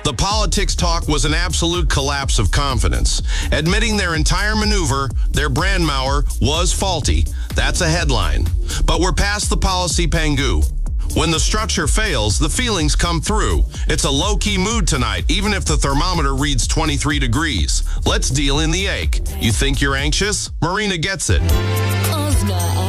The politics talk was an absolute collapse of confidence. Admitting their entire maneuver, their brandmauer, was faulty. That's a headline. But we're past the policy pangu. When the structure fails, the feelings come through. It's a low-key mood tonight, even if the thermometer reads 23 degrees. Let's deal in the ache. You think you're anxious? Marina gets it. Ozma